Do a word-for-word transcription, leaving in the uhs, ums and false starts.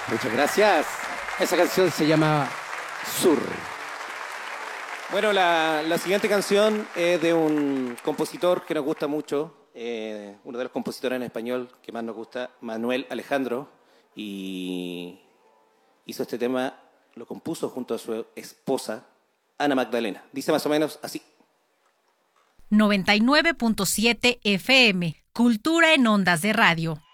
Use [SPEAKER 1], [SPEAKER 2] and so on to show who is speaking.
[SPEAKER 1] Muchas gracias. Esa canción se llama Sur.
[SPEAKER 2] Bueno, la, la siguiente canción es de un compositor que nos gusta mucho, eh, uno de los compositores en español que más nos gusta, Manuel Alejandro, y hizo este tema, lo compuso junto a su esposa, Ana Magdalena. Dice más o menos así.
[SPEAKER 3] noventa y nueve punto siete F M, Cultura en Ondas de Radio.